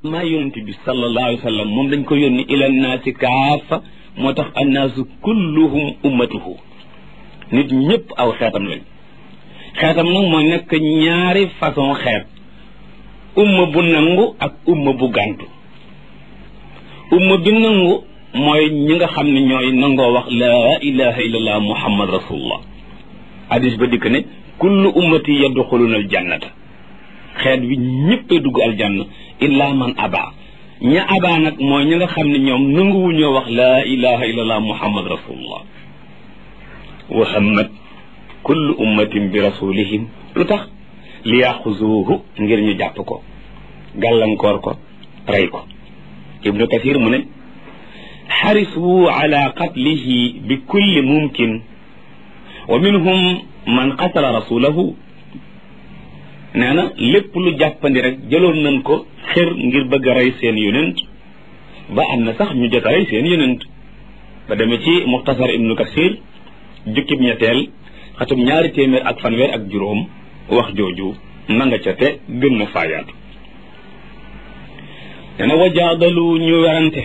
maa yonent bi sallallahu alayhi wa sallam moom dañ ko yónni ila naasi kaafa moo tax annaasu kulluhum ummatuhu nit ñëpp aw xeetam lañ xeetam nag mooy nekk ñaari façon xeet umma bu nangu ak umma bu gàntu umma bi nangu mooy ñi nga xam ne ñooy nangoo wax laa ilaha illallah muhammad rasulullah hadis ba dikk ne kullu ummati yadxuluna aljannata xeet wi ñëppay dugg aljanna illa man aba ña aba nag mooy ñi nga xam ne ñoom nanguwuñoo wax laa ilaha illallah muhammad rasulullah wa hammat kullu ummatin bi rasulihim lu tax li yaxuzuuhu ngir ñu jàpp ko gàllankoor ko rey ko ibnu kathir mu ne xarisu ala qatlihi bi kulli mumkin wa minhum man qatala rasulahu nee na lépp lu jàppandi rek jëloon nañ ko xër ngir bëgg a rey seen yonent ba am na sax ñu jot a rey seen yonent ba demee ci muxtasar ibnu kathir jukkib ñetteel xatum 2fanweer wax jooju na nga ca te gën na faayaatu nee na wajaadalu ñu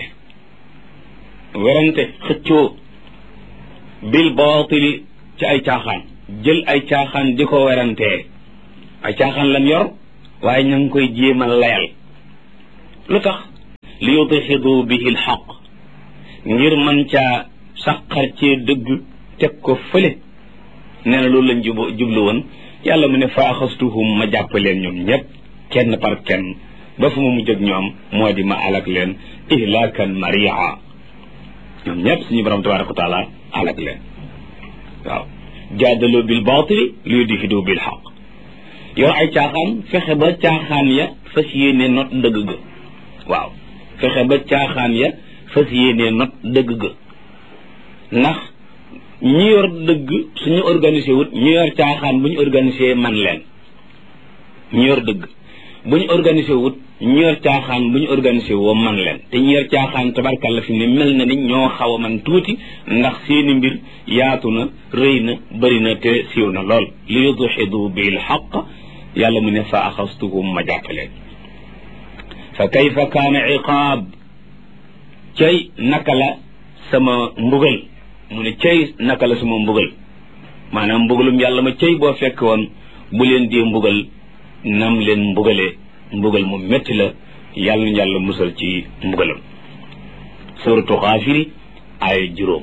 werante xëccoo bil baatili ci ay caaxaan jël ay caaxaan di ko werantee ay caaxaan lan yor waaye ña ngi koy jéemal layal lu tax li yudxidu bihi alxaq ngir man caa saqar cee dëgg teg ko fële nee na loolu lañ jublu woon yàlla mu ne fa axastuhum ma jàpp leen ñoom ñëpp kenn par kenn ba fu ma mujj ak ñoom moo di ma alak leen ihlaakan maria ñoom ñëpp suñu borom tabaraka wa taala alak leen waaw jaadaloo bil baatili li yudxidu bil xaq yor ay caaxaan fexe ba caaxaan ya fas yéene not dëgg ga waaw fexe ba caaxaan ya fas yéene not dëgg ga ndax ñi yor dëgg suñu organisé wut ñi yor caaxaan bu ñu organisé man leen ñi yor dëgg bu ñu organisé wut ñi yor caaxaan bu ñu organisé woo man leen te ñi yor caaxaan tabarkàlla fi ne mel na ni ñoo xaw a man tuuti ndax seeni mbir yaatu na rëy na bëri na te siiw na lool li yudxidu bil xaq yàlla mu ne fa axastuhum ma jàppaleen fa kayfa kaana iqaab cay naka la sama mbugal mu ne cay naka la sama mbugal maanaam mbugalum yàlla ma cay boo fekk woon bu leen dee mbugal nam leen mbugalee mbugal mu métti la yàlla na yàlla musal ci mbugalam suratu xaafiri ay 5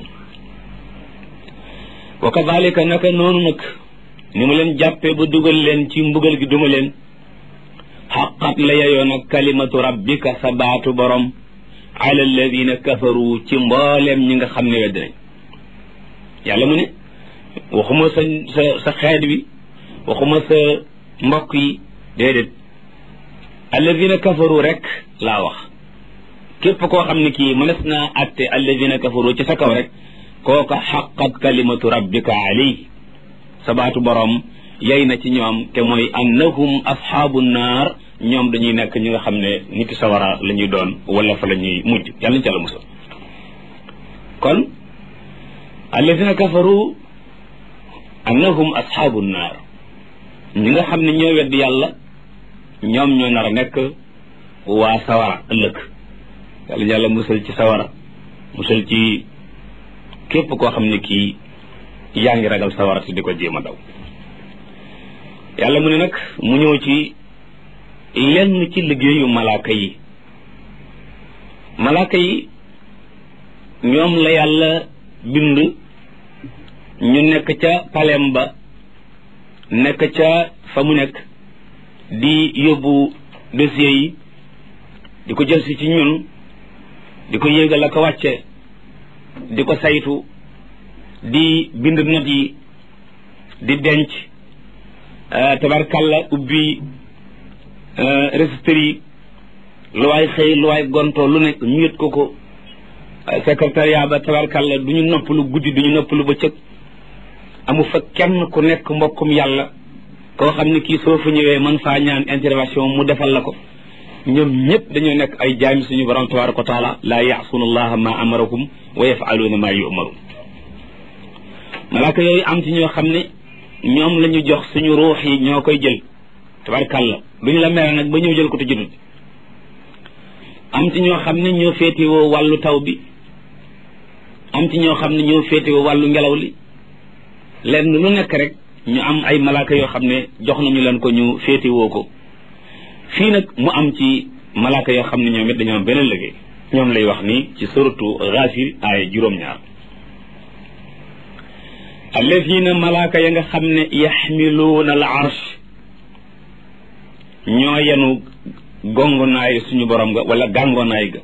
wa kadalika naka noonu nag ni mu leen jàppee ba dugal leen ci mbugal gi duma leen xaqat la yeyoon ak kalimatu rabbika sa baatu borom ala alladina kafaru ci mboolem ñi nga xam ne wedd nañ yàlla mu ne waxuma sa xeet wi waxuma sa mbokk yi déedéet alladina kafaru rek laa wax képp koo xam ne kii mënees naa atte alladina kafaru ci sa kaw rek kooka xaqat kalimatu rabbika alayhi sabaatu borom yey na ci ñoom te mooy annahum asxaabu naar ñoom dañuy nekk ñi nga xam ne niti sawara la ñuy doon wala fa la ñuy mujj yàlla ñu ci Yàlla musal kon alladina kafaru annahum asxaabu naar ñi nga xam ne ñoo wedd yàlla ñoom ñoo nar a nekk waa sawara ëllëg yàlla yàlla musal ci sawara musal ci képp koo xam ne kii yaa ngi ragal sawara si di ko jéem a daw yàlla mu ne nag mu ñëw ci lenn ci liggéeyu malaaka yi ñoom la yàlla bind ñu nekk ca palem ba nekk ca fa mu nekk di yóbbu dossier yi di ko jël si ci ñun di ko yéegal ak wàcce di ko saytu di bind note yi di denc tabarkalla ubbi registre yi lu waay xëy lu waay gontoo lu nekk ñu yët ko secrétariat ba tabarkalla du ñu noppalu guddi du ñu noppalu bëccëg amu fa kenn ku nekk mbokkum yàlla koo xam ne kii soo fa ñëwee man faa ñaan intervention mu defal la ko ñoom ñëpp dañoo nekk ay jaami suñu borom tabaraka wa taala laa yaasuuna allaha ma amarakum wa yafaluuna ma yu'maruun malaaka yooyu am ci ñoo xam ne ñoom la ñu jox suñu ruux yi ñoo koy jël tabarkalla duñu la mere nag ba ñëw jël ko te jotut am ci ñoo xam ne ñoo féetewoo wàllu taw bi am ci ñoo xam ne ñoo féetewoo wàllu ngelaw li lenn lu nekk rek ñu am ay malaaka yoo xam ne jox nañu leen ko ñu féetewoo ko fii nag mu am ci malaaka yoo xam ne ñoom it dañoo am beneen liggéey ñoom lay wax ni ci suratu Ghafir aaya juróom-ñaar allazina malaaka ya nga xam ne yaxmiluuna al arsh ñoo yenu gongonaay suñu borom ga wala gàngonaay ga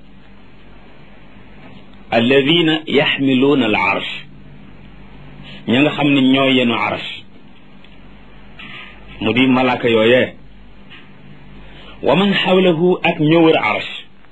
alladina yaxmiluuna al arsh ña nga xam ne ñoo yenu arsh mu di malaaka yooyee wa man xawlahu ak ñoo wër arsh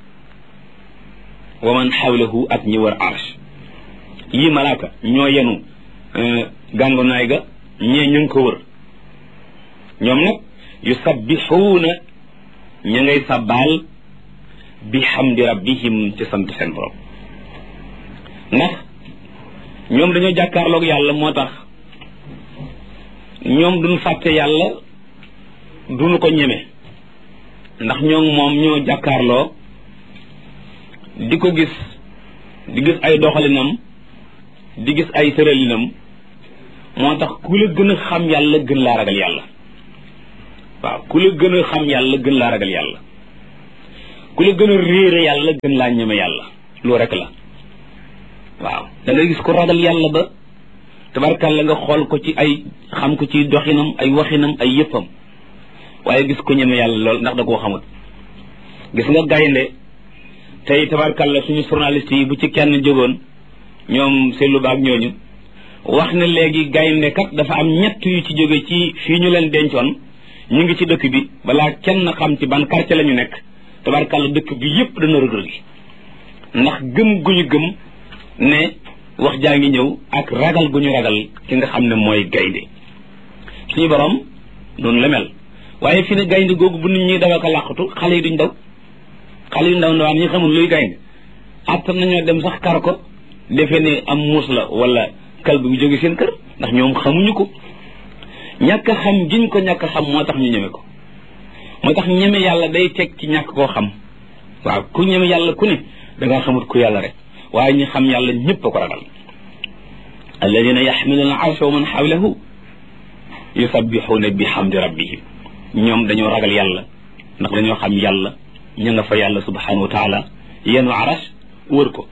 wa man xawlahu ak ñi wër arsh yi malaaka ñoo yenu gàngonaay ga ñee ñu ngi ko wër ñoom nag yusabbixuuna ña ngay sabbaal bi xamdi rabbihim ci sant seen borom ndax ñoom dañoo jàkkaarloog yàlla moo tax ñoom duñ fàtte yàlla duñu ko ñeme ndax ñoom moom ñoo jàkkaarloo di ko gis di gis ay doxalinam di gis ay tëralinam moo tax ku la gën a xam yàlla gën laa ragal yàlla waaw ku la gën a xam yàlla gën laa ragal yàlla ku la gën a réere yàlla gën laa ñeme yàlla loo rek la waaw da ngay gis ko ragal yàlla ba tabarkalla nga xool ko ci ay xam ko ci doxinam ay waxinam ay yëppam waaye gis ko ñeme yàlla lool ndax da koo xamut gis nga gaynde tey tabarkalla suñu journaliste yi bu ci kenn jógoon ñoom seetlu baag ñooñu wax ne léegi gaynde kat dafa am ñett yu ci jóge ci fii ñu leen dencoon ñu ngi ci dëkk bi balaa kenn xam ci ban quartier la ñu nekk tabarkalla dëkk bi yépp dana rëg-rëg gi ndax gëm gu ñu gëm ne wax jaa ngi ñëw ak ragal gu ñu ragal ki nga xam ne mooy gaynde suñu borom noonu la mel waaye fi ne gaynde googu bu nit ñi daw ko làqatu xale yi duñ daw xale yu ndaw ndawaan ñi xamul luy gaynde attan nañoo dem sax kar ko defe ne am muus la wala kalb bu jóge seen kër ndax ñoom xamuñu ko ñàkk a xam giñ ko ñàkk a xam moo tax ñu ñeme ko moo tax ñeme yàlla day teg ci ñàkk koo xam waaw ku ñeme yàlla ku ne dangaa xamut ku yàlla rek waaye ñi xam yàlla ñëpp a ko ragal alladina yaxmiluuna arsha wa man xawlahu yusabbixuuna bi xamdi rabbihim ñoom dañoo ragal yàlla ndax dañoo xam yàlla ña nga fa yàlla subhanahu wa taala yenu arash wër ko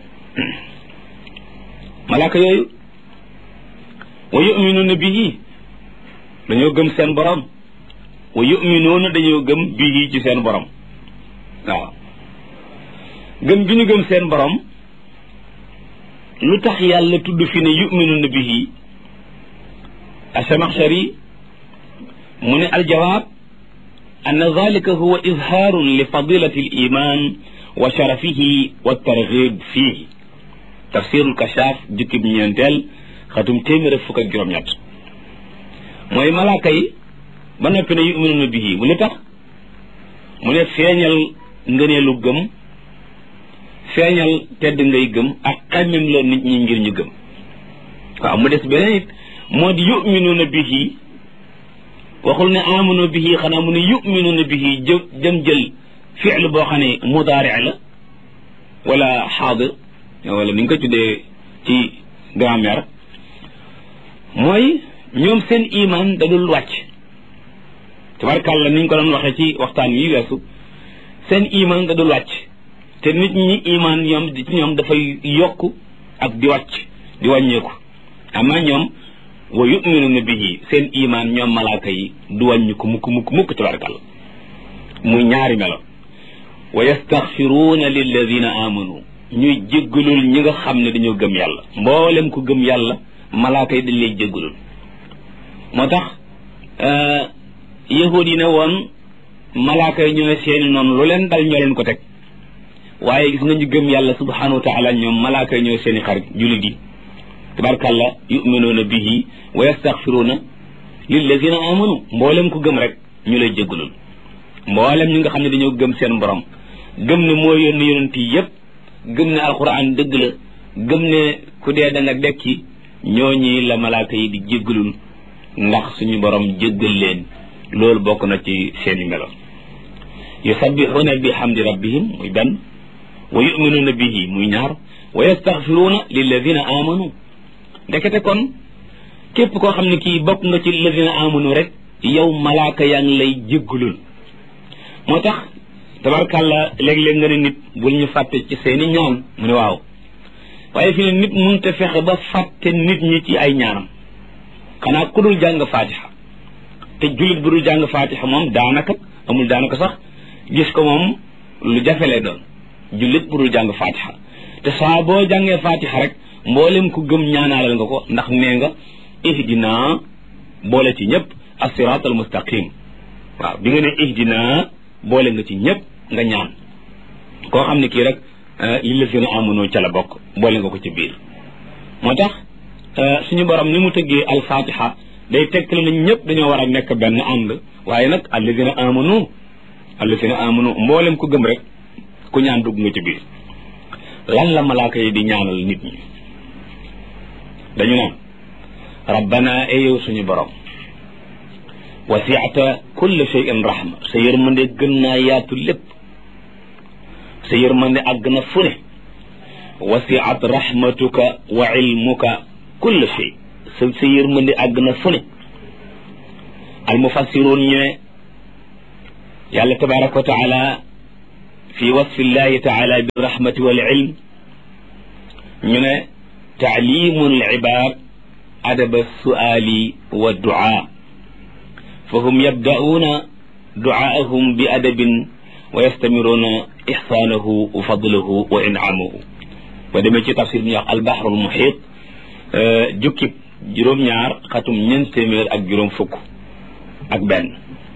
malaaka yooyu wa yuminuuna bihi dañoo gëm seen borom wa yuminuuna dañoo gëm bihi ci seen borom waaw gëm gi ñu gëm seen borom lu tax yàlla tudd fi ne yuminuuna bihi asamaxshari mu ne aljawaab an dalika huwa izhaarun li fadilati al iman wa sharafihi wa targhib fihi tafsirul kashaaf jukkib ñeenteel xatum téeméer ak fukk ak juróom-ñett mooy malaaka yi ba noppi ne yuminuuna bihi mu li tax mu ne feeñal ngëneelu gëm feeñal tedd ngay gëm ak xammem loo nit ñi ngir ñu gëm waaw mu des beneen it moo di yuminuuna bihi waxul ne amanu bihi xanaa mu ne yuminuuna bihi jëm jël fiil boo xam ne mudaari la wala xaadir wala ni ñu ko tuddee ci grammaire mooy ñoom seen iman da dul wàcc tabarkàlla ni ñu ko doon waxee ci waxtaan yi weesu seen iman da dul wàcc te nit ñi iman ñoom ci ñoom dafay yokk ak di wàcc di wàññeeku ama ñoom wa yuminuuna bihi seen iman ñoom malaaka yi du wàññi ko mukk tabarkàlla muy ñaari melo wa yastaxfiruuna lilladina amanu ñuy jéggalul ñi nga xam ne dañoo gëm yàlla mboolem ku gëm yàlla malaaka yi dañ lay jéggalul moo tax yahud yi ne woon malaaka yi ñooy seeni noonu lu leen dal ñoo leen ko teg waaye gis nga ñu gëm yàlla subhanahu wa taala ñoom malaaka yi ñooy seeni xarit jullit yi tabarkàlla yuminuuna bihi wa yastaxfiruuna lilladina amanu mboolem ku gëm rek ñu lay jéggalul mboolem ñi nga xam ne dañoo gëm seen borom gëm ne moo yónni yonent yi yépp gëm ne alquran dëgg la gëm ne ku dee da nga dekki ñooñi la malaaka yi di jéggalul ndax suñu borom jéggal leen loolu bokk na ci seeni melo yusabbixuuna bi hamdi rabbihim muy benn wa yuminuuna bihi muy ñaar wa yastaxfiruuna lilladina amanu ndekete kon képp koo xam ne kii bokk nga ci lilladina amanu rek yow malaaka yaa ngi lay jéggalul moo tax tabarkàlla léeg-léeg nga ne nit bul ñu fàtte ci seeni ñaan mu ne waaw waaye fi ne nit mënut a fexe ba fàtte nit ñi ci ay ñaanam xanaa ku dul jàng faatiha te jullit bu dul jàng faatiha moom daanaka amul daanaka sax gis ko moom lu jafe lay doon jullit bu dul jàng faatiha te saa boo jàngee faatiha rek mboolem ku gëm ñaanaalal nga ko ndax nee nga ihdina boole ci ñëpp as-siraatal mustaqim waaw bi nga ne ihdina boole nga ci ñëpp nga ñaan koo xam ne kii rek lillazina amanu ca la bokk boole nga ko ci biir moo tax suñu borom ni mu tëggee al-fatiha day tegtale nañ ñëpp dañoo war a nekk benn ànd waaye nag allazina amanu mboolem ku gëm rek ku ñaan dugg nga ci biir lan la malaaka yi di ñaanal nit ñi dañu naan rabbana yow suñu borom wasi'ta kulla shay'in rahma sa yërmande gën naa yaatu lépp sa yërmande àgg na fu ne wasi'at rahmatuka wa ilmuka kulla shay sa yërmande àgg na fu ne almufassiroon ñu ne yàlla tabaraka wa taala fi wasfi llahi taala bi rahmati wal ilm ñu ne taalimu al ibad adaba suali wa du'a fahum yabda'una du'aahum bi adabin wa yastamiruna ihsanahu wa fadlahu wa in'amahu ba demee ci tafsir bi ñuy wax albahrul muhit jukki juróom-ñaar xatum ñeent téeméer ak juróom fukk ak benn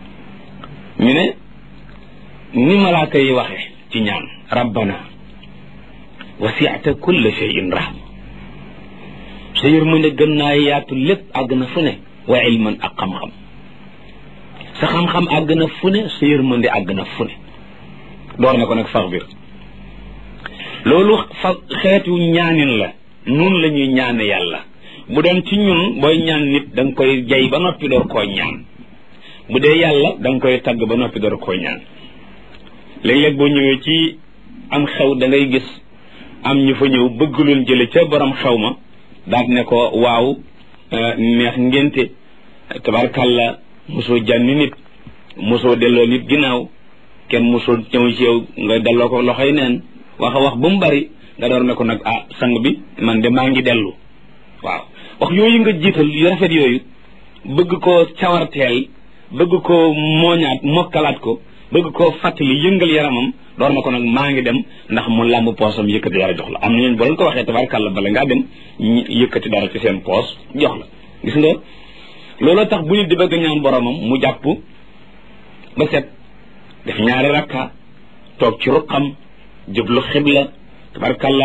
ñu ne ni malaaka yi waxe ci ñaan rabbana wasi'ta kulla shay'in rahma sa yërmande gën naa yaatu lépp àgg na fu ne wa ilman ak xam-xam sa xam-xam àgg na fu ne sa yërmande àgg na fu ne door na ko nag faxbir loolu xeetu ñaanin la nun la ñuy ñaane yàlla bu doon ci ñun booy ñaan nit da nga koy jay ba noppi door koo ñaan bu dee yàlla da nga koy tagg ba noppi door koo ñaan léeg-léeg boo ñëwee ci am xew da ngay gis am ñu fa ñëw bëgg loon jële ca borom xew ma daal ne ko waaw neex ngénte tabarkàlla mosoo jànni nit mosoo delloo nit ginnaaw kenn mosoo ñëw ci yow nga delloo ko loxoy neen wax a wax ba mu bari nga door ne ko nag sang bi man de maa ngi dellu waaw wax yooyu nga jiital yu rafet yooyu bëgg koo cawarteel bëgg koo mooñaat mokkalaat ko bëgg koo fàttali yëngal yaramam door na ko nag maa ngi dem ndax mu làmb poosam yëkkati dara jox la am na ñooñu boo leen ko waxee tabarkàlla bala ngaa dem yëkkati dara ci seen poos jox la gis nga looloo tax bu nit di bëgg ñaan boromam mu jàpp ba set def ñaari rakka toog ci ruqam jublu xibla tabarkàlla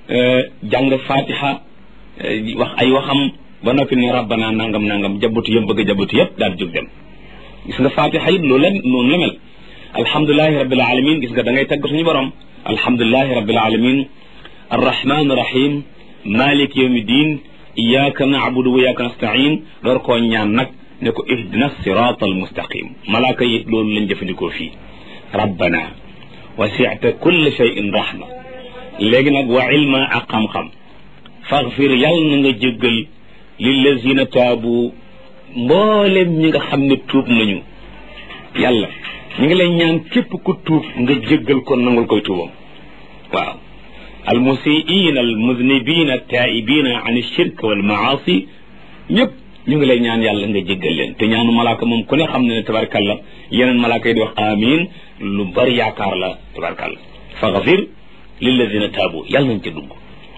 jàng fatiha wax ay waxam ba noppi ne rabbana nangam nangam jabutu yëm bëgg a jabutu yëpp daal jóg dem gis nga fatiha it loolu la noonu la mel alhamdulilahi rabbil alamin gis nga da ngay tagg suñu borom alhamdulilahi rabbil alamin arrahman rahim malik yawmi din iyyaka na'budu wa iyyaka nasta'in door koo ñaan nag ne ko ihdina sirata almustaqim malaaka yi loolu lañ jëfandikoo fii rabbana wasi'ta kulla shay'in rahma léegi nag wa ilma ak xam-xam faghfir yàlla na nga jéggal lillazina taabu mboolem ñi nga xam ne tuub nañu yàlla ñu ngi lay ñaan képp ku tuub nga jéggal ko nangul koy tuubam waaw almusiina almuznibina taibina an shirk wal maasi ñëpp ñu ngi lay ñaan yàlla nga jéggal leen te ñaanu malaaka moom ku ne xam ne ne tabarkalla yeneen malaaka yi di wax amin lu bari yaakaar la tabarkalla faghfir lilladina taabu yàlla nañ ca dugg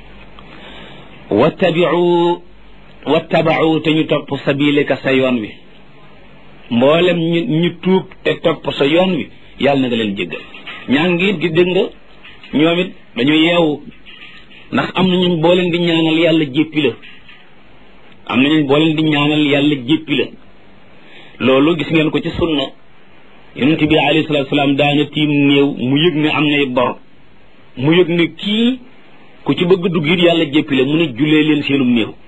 wattabau te ñu topp sabilika sa yoon wi mboolem ñu tuub te topp sa yoon wi yàlla na nga leen jéggal ñaan ngi gi dégg nga ñoom it dañu yeewu ndax am na ñun boo leen di ñaanal yàlla jéppi la am na ñun boo leen di ñaanal yàlla jéppi la loolu gis ngeen ko ci sunna yonent bi alayhi salaatu salaam daana tiim néew mu yëg ne am nay bor mu yëg ne kii ku ci bëgg dugg it yàlla jéppi la mu ne jullee leen seenum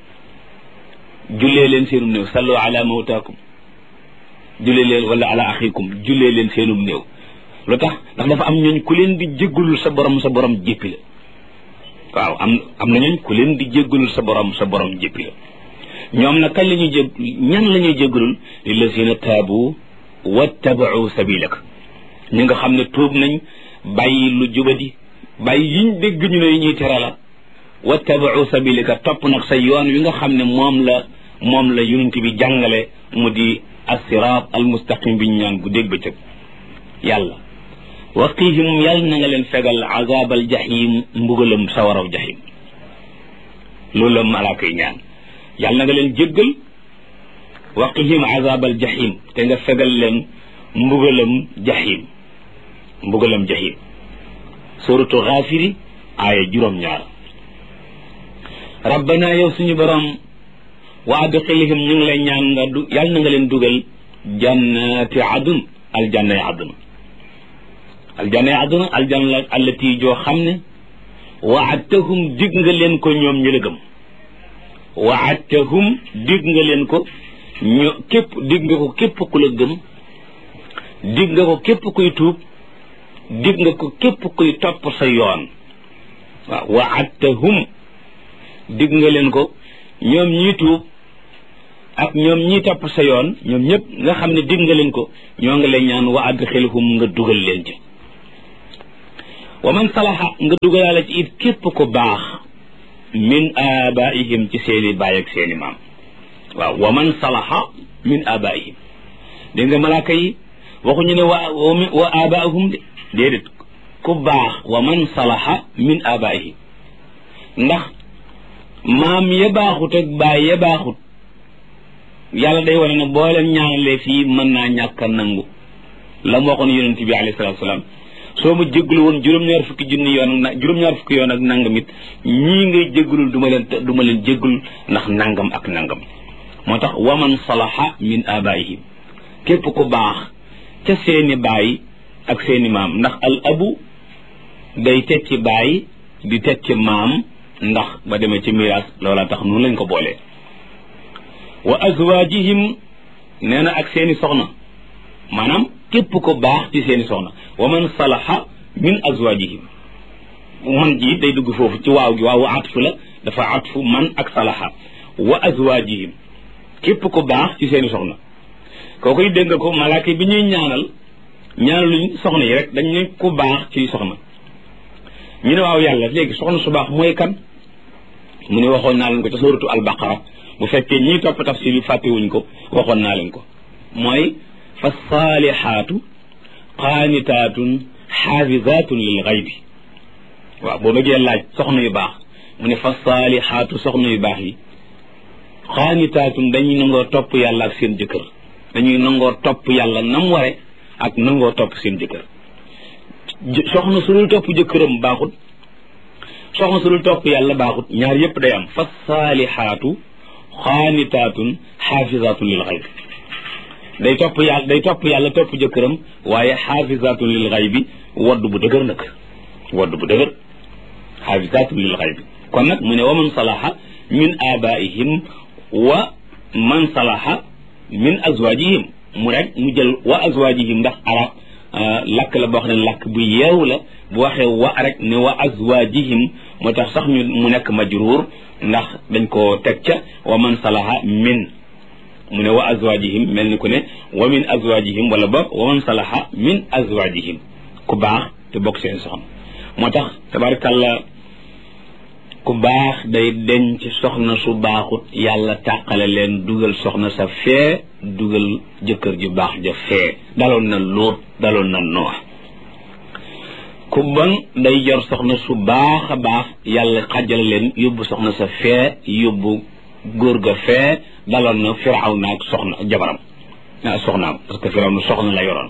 néew sallu ala mawtaakum jullee leen wala ala axikum jullee leen seenum néew lu tax ndax dafa am ñooñ ku leen di jéggalul sa borom jéppi la waaw am na ñooñ ku leen di jéggalul sa borom jéppi la ñoom nag kañ la ñuy ñan la ñuy jéggalul lillazina taabu wattabau sabilaka ñi nga xam ne tuub nañ bàyyi lu jubadi bàyyi yiñ dégg ñu ne yi ñuy tere la wattabau sabilaka topp nag sa yoon wi nga xam ne moom la yonent bi jàngale mu di as-siraat al-mustaqim bi ñu ñaan bu dégg bëccëg yàlla waqihim yàlla na nga leen fegal azabal jahim mbugalam sawaraw jahim loolu la malaaka yi ñaan yàlla na nga leen jéggal waqihim azabal jahim te nga fegal leen mbugalam jahim suratu Gaafiri aaya 8 rabbana yow suñu borom wa adxilhum ñu ngi lay ñaan nga yàlla na nga leen dugal jannati adun aljanna aljanna allati joo xam ne waadtahum dig nga leen ko ñoom ñu la gëm waadtahum dig nga leen ko dig nga ko képp ku la gëm dig nga ko képp kuy tuub dig nga ko képp kuy topp sa yoon waaw waadtahum dig nga leen ko ñoom ñii tuub ak ñoom ñii topp sa yoon ñoom ñëpp nga xam ne dig nga leen ko ñoo ngi lay ñaan wa adxilhum nga dugal leen ci wa man salaha nga dugalaale ci it képp ko baax min abaihim ci seeni baay ak seeni maam waaw wa man salaha min abaihim dégg nga malaaka yi waxuñu ne wa abaahum de déedéet ku baax wa man salaha min abaihim ndax maam ya baaxut ak baay ya baaxut yàlla day wane ne boo leen ñaanalee fii mën naa ñàkk a nangu la mu waxoon yonent bi alayhi salaatu salaam soo ma jéggalu woon juróom-ñaar fukki yoon ak nangam it ñii ngay jéggalul du ma leen jéggalul ndax nangam ak nangam moo tax waman salaha min abaihim képp ku baax ca seeni baay ak seeni maam ndax al abu day tekki baay di tekki maam ndax ba demee ci miraas loola tax noonu lañ ko boolee wa azwaajihim nee na ak seeni soxna maanaam képp ko baax ci seeni soxna wa man salaha min azwaajihim man ji day dugg foofu ci waaw gi waawu atfu la dafa atfu man ak salaha wa azwaajihim képp ko baax ci seeni soxna kookoy dégg nga ko malaaka bi ñuy ñaanaluñ soxna yi rek dañ ne ku baax ci soxna ñu ne waaw yàlla léegi soxna su baax mooy kan mu ne waxoon naa leen ko ca suuratu al-baqara bu fekkee ñii topp tafsir yi fàttewuñ ko waxoon naa leen ko mooy fa saalihaatu qaanitaatun xaafizaatun lil xaybi waaw boo bëggee laaj soxna yu baax mu ne fa saalihaatu soxna yu baax yi qaanitaatun dañuy nangoo topp yàlla ak seen jëkkër dañuy nangoo topp yàlla nam ware ak nangoo topp seen jëkkër soxna su dul topp jëkkëram baaxut soxna su dul topp yàlla baaxut ñaar yépp day am fa saalihaatu xaanitaatun xaafizaatun lil xaybi day topp yàlla topp jëkkëram waaye xaafizaatun lil xaybi wadd bu dëgër nag wadd bu dëgër xaafizaatun lil xaybi kon nag mu ne wa man salaha min abaihim wa man salaha min azwajihim mu rek mu jël wa azwajihim ndax arab lakk la boo xam ne lakk bu yeew la bu waxee wa rek ne wa azwajihim moo tax sax mu nekk majruur ndax dañ ko teg ca wa man salaha min mu ne wa azwajihim mel ni ku ne wa min azwajihim wala boog wa man salaha min azwajihim ku baax te bokk seen soxna moo tax tabarakàllah ku baax day denc soxna su baaxut yàlla tàqale leen dugal soxna sa fee dugal jëkkër ju baax ja fee daloon na Luut daloon na Noox ku bon day yor soxna su baax a baax yàlla xajale leen yóbbu soxna sa fee yóbbu góor ga fee daloon na Firawna ak jabaram soxnaam parce que Firawna soxna la yoroon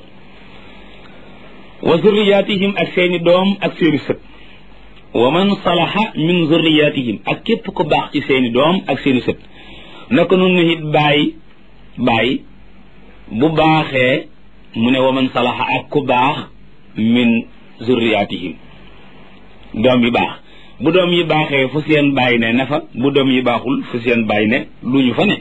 wa zurriyatihim ak seeni doom ak seeni sët wa man salaha min zurriyatihim ak képp ko baax ci seeni doom ak seeni sët naka noonu it baay bu baaxee mu ne wa man salaha ak ku baax min zurriyatihim doom yi baax bu doom yi baaxee fu seen baay ne na fa bu doom yi baaxul fu seen baay ne lu ñu fa ne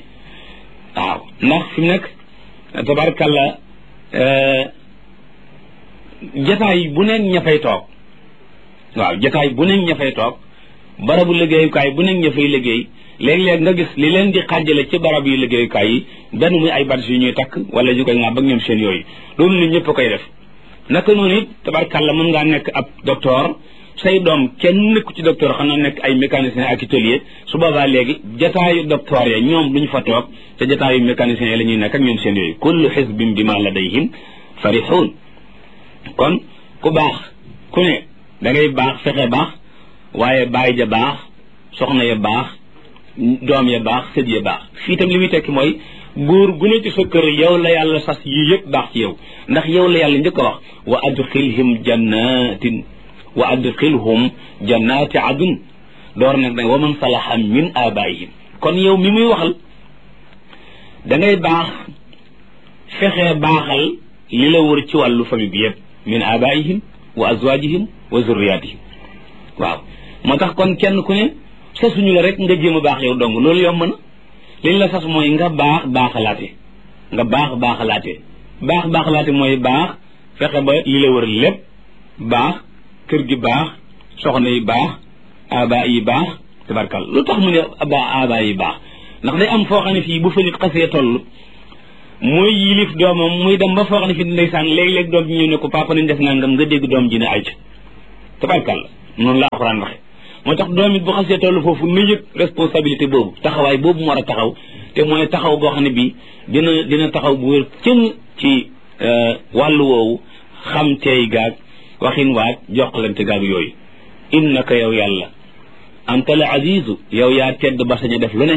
waaw ndax fi mu nekk tabarkalla jataay bu nekk ña fay toog waaw jataay bu nekk ña fay toog barabu liggéeyukaay bu nekk ña fay liggéey léeg-léeg nga gis li leen di xàjjale ci barab yu liggéeyukaay yi benn muy ay badge yu ñuy takk wala ñu koy ŋàbb ak ñoom seen yooyu loolu li ñëpp a koy def naka noonu it tabarkàlla mën ngaa nekk ab docteur say doom kenn nekku ci docteur xanaa nekk ay mécanicien ak atelier su boobaa léegi jataayu docteur ya ñoom duñu fa toog te jataayu mécanicien yi la ñuy nekk ak ñoom seen yooyu kullu xisbin bima ladayhim farixuun kon ku baax ku ne da ngay baax fexe baax waaye baay ja baax soxna ya baax doom ya baax sët ya baax fii tam li muy tekki mooy góor gu ne ci sa kër yow la yàlla sas yii yëpp baax ci yow ndax yow la yàlla njëkk a wax wa adxilhum jannati adun door nag wa man salaha min abaihim kon yow mi muy waxal da ngay baax fexe baaxal li la wër ci wàllu famille bi yëpp min abaihim wa azwajihim wa zurriyatihim waaw moo tax kon kenn ku ne sasuñu la rek nga jéem a baax yow dong loolu yomb na liñ la sas mooy nga baaxalaate baaxalaate mooy baax fexe ba li la wër lépp baax kër gi baax soxna yi baax aba yi baax tabarkal lu tax mu ne aba yi baax ndax day am foo xam ne fii bu fa nit xasee toll mooy yilif doomam muy dem ba foo xam ne fii ndeysaan léeg-léeg doom ji ñëw ne ko papa nañ def nangam nga dégg doom ji ne ayca tabarkal noonu la alxuraan waxe moo tax doom it bu xasee toll foofu na yëg responsabilité boobu taxawaay boobu mu war a taxaw te mooy taxaw goo xam ne bii dina taxaw bu wér cën ci wàllu woowu xam teey gaag waxin waag joxlante gaag yooyu innaka yow yàlla anta la azizu yow yaa tedd ba sañ a def lu ne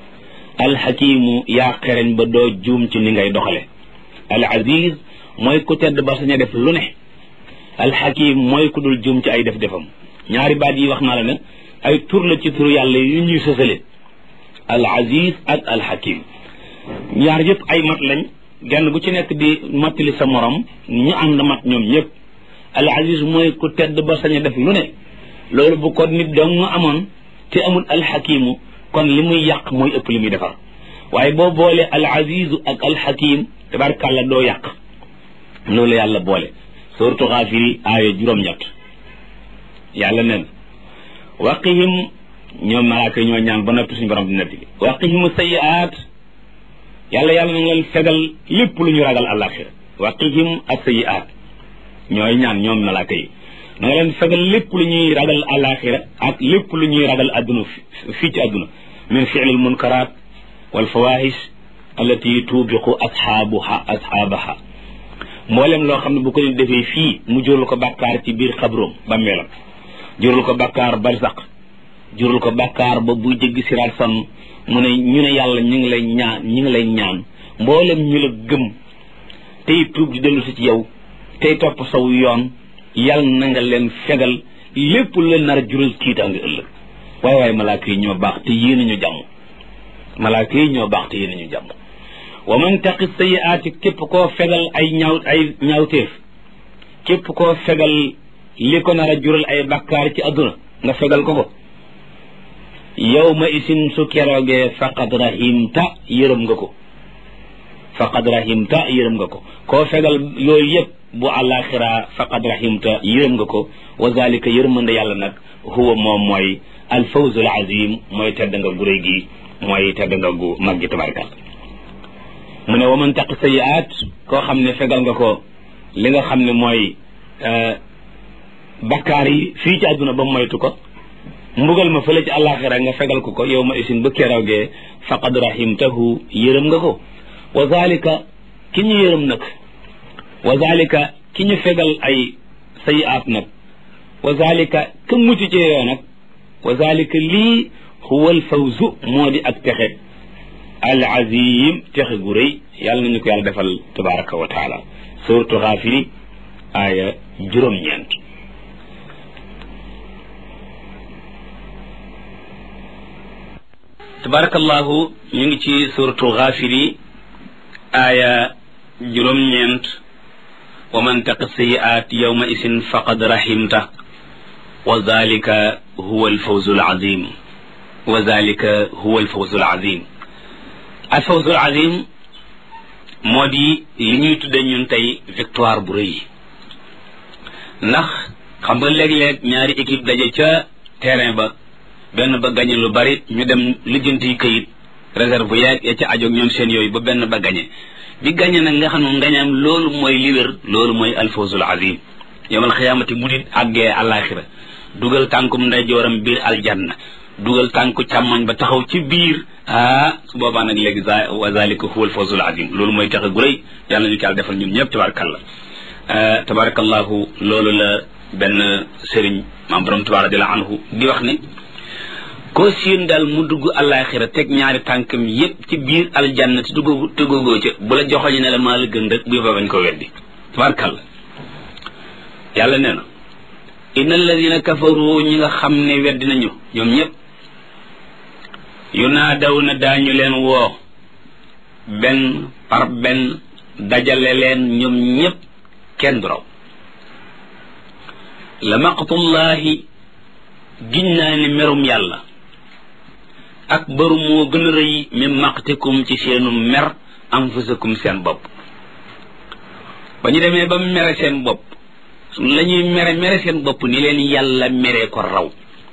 alxakimu yaa xereñ ba doo juum ci ni ngay doxale al aziz mooy ku tedd ba sañ a def lu ne alxakim mooy ku dul juum ci ay def-defam ñaari baat yi wax naa la ne ay tur la ci turu yàlla yu ñuy sësale al aziz ak al hakim ñaar yëpp ay mat lañ genn gu ci nekk di mattali sa morom ñu ànd mat ñoom ñëpp al aziz mooy ku tedd ba sañ a def lu ne loolu bu ko nit dong nga amoon te amul al hakimu kon li muy yàq mooy ëpp li muy defar waaye boo boole al azizu ak al hakim tabarkàlla doo yàq loolu yàlla boole suuratu Gaafiri aaya juróom-ñett yàlla nen waqihim ñoom malaaka ñoo ñaan ba noppi suñu borom di netti waqihimu sayyi'aat yàlla na nga leen fegal lépp lu ñu ragal àllaaxira waqihim as-sayyi'aat ñooy ñaan ñoom malaaka yi na nga leen fegal lépp lu ñuy ragal àllaaxira ak lépp lu ñuy ragal adduna fii ci adduna min fi'lil munkaraat wal fawaahish allati tubiqu ashaabaha mboolem loo xam ne bu ko nit defee fii mu jural ko bàkkaar ci biir xabroom ba melam jural ko bàkkaar barsaq jural ko bàkkaar ba buy jéggi siraat sonn mu ne ñu ne yàlla ñu ngi lay ñaan mboolem ñu la gëm tey tuub di dellu si ci yow tey topp saw yoon yàlla na nga leen fegal lépp lu leen nar a jural tiitaange ëllëg waaye malaaka yi ñoo baax te yéen ñu jàmm malaaka yi ñoo baax te yéen ñu jàmm wa man taqi sayyi'aati képp koo fegal ay ñaawteef képp koo fegal li ko nar a jural ay bakkaar ci adduna nga fegal ko yawma isin su keroogee faqad rahimta yërëm nga ko koo fegal yooyu yëpp bu àllaaxira faqad rahimta yërëm nga ko wa zalika yërmande yàlla nag huwa moom mooy alfawzul azim mooy tedd nga gu réy gi mooy tedd nga gu mag gi tabarkal mu ne wa man taqi sayyi'aat koo xam ne fegal nga ko li nga xam ne mooy bakkaar yi fii ci àdduna ba moytu ko mbugal ma fële ci àllaaxira nga fegal ko yow ma isin ba keroogee faqad rahimtahu yërëm nga ko wa zalika ki ñu yërëm nag wa zalika ki ñu fegal ay sayyi'aat nag wa zalika ka mucc ci yoo nag wa zalika lii huwa al fawzu moo di ak texe al azim texe gu rëy yàlla nañu ko yàlla defal tabaraka wa taala suuratu Gaafiri aaya juróom-ñeent tabarakallahu ñu ngi ci suuratu Gaafiri aaya juróom-ñeent wa man taqi sayyi'aat yawma isin faqad rahimta wa zalika huwa alfawzu alazim wa zalika huwa alfawzu alazim alfawzu alazim moo di li ñuy tudde ñun tey victoire bu rëy ndax xam nga léeg-léeg ñaari équipe daje ca terrain ba benn ba gañe lu bari ñu dem lijjanti këyit réserve yeeg ya ca ajoog ñoom seen yooyu ba benn ba gañe bi gañe nag nga xam ne ngañaam loolu mooy li wér loolu mooy alfawzul azim yawmal xiyaamati bu nit àggee àllaaxira dugal tànkum ndeyjooram biir aljanna dugal tànku càmmoñ ba taxaw ci biir su boobaa nag léegi wa zalika huwa alfawzul azim loolu mooy tax a gu rëy yàlla ñu ci àll defal ñun ñëpp tabarakallahu loolu la benn sëriñ maam borom Tuubaa radiyallahu anhu di wax ni koo siin daal mu dugg àllaaxira teg ñaari tànkam yépp ci biir aljanna te duggagoo ca bu la joxoñe ne la maa la gën rek bu yóbba bañ ko weddi tabarakallah yàlla nee na inna alladina kafaru ñi nga xam ne weddi nañu ñoom ñëpp yunaadaw na daañu leen woo benn par benn dajale leen ñoom ñëpp kenn du raw la maqtullahi giñ naa ne merum yàlla ak baru moo gën a rëy min maqtikum ci seenu mer anfusakum seen bopp ba ñu demee ba mere seen bopp la ñuy mere seen bopp ni leen yàlla meree ko raw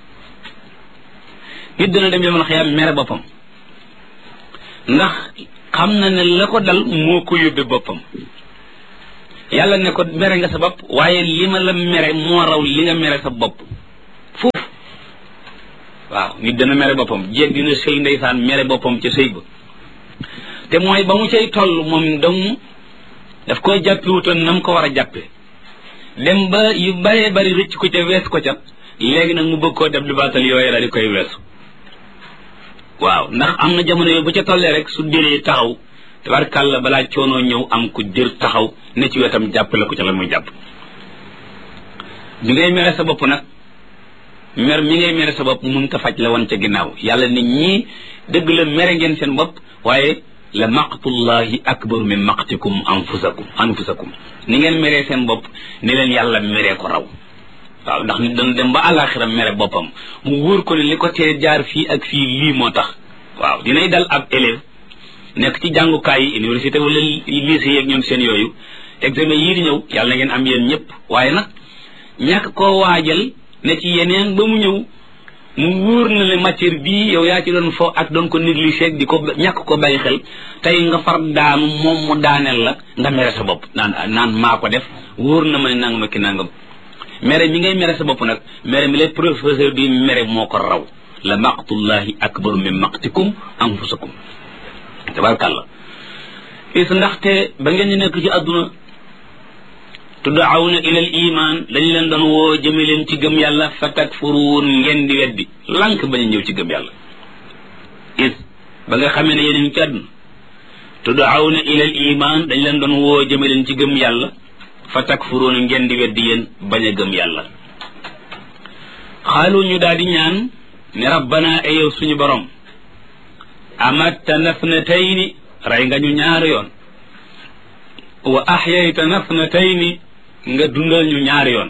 nit dina dem yomal xëyam mere boppam ndax xam na ne la ko dal moo ko yóbbe boppam yàlla ne ko mere nga sa bopp waaye li ma la mere moo raw li nga mere sa bopp foofu waaw nit dana mere boppam jéeg dina sëy ndeysaan mere boppam ca sëy ba te mooy ba mu cay toll moom dong daf koy jàppiwutoon na mu ko war a jàppe dem ba yu bëree bëri rëcc ko ca wees ko ca léegi nag mu bëgg koo def di baatal yooyu la di koy weesu waaw ndax am na jamono yooyu bu ca tollee rek su déree taxaw tabarkàlla balaa coonoo ñëw am ku jër taxaw ne ci wetam jàppale ko ca la muy jàpp bi ngay mere sa bopp nag mer mi ngay mere sa bopp mun ta faj la woon ca ginnaaw yàlla nit ñi dëgg la mere ngeen seen bopp waaye la maqtullahi akbaru min maqtikum anfusakum ni ngeen meree seen bopp ni leen yàlla meree ko raw waaw ndax nit dana dem ba àllaaxira mere boppam mu wóor ko ne li ko tee jaar fii ak fii lii moo tax waaw dinay dal ab élève nekk ci jàngukaay yi université wala lycée yeeg ñoom seen yooyu examen yii di ñëw yàlla na ngeen am yéen ñëpp waaye nag ñàkk koo waajal ne ci yeneen ba mu ñëw mu wóor na le matière bii yow yaa ci doon fo ak doon ko négligé di ko ñàkk ko bàyyi xel tey nga far daanu moom mu daaneel la nga mere sa bopp naan maa ko def wóor na ma ne nangam ak ki nangam mere mi ngay mere sa bopp nag mere mi lay professeur bi mere moo ko raw la maqtullahi akbaru min maqtikum anfusakum tabarkàlla is ndaxte ba ngeen ñu nekk ci àdduna tuddaawna ila al iman dañu leen doon woo jëme leen ci gëm yàlla fa takfuruun ngeen di weddi lànk bañ a ñëw ci gëm yàlla is ba nga xamee ne yéen ñu ci àdduna tuddaawna ila al iman dañu leen doon woo jëme leen ci gëm yàlla fa takfuruun ngeen di weddi yéen bañ a gëm yàlla xaalu ñu daal di ñaan ne rabbana ayow suñu borom amattana thnatayni rey nga ñu ñaari yoon wa ahyaytana thnatayni nga dundal ñu ñaari yoon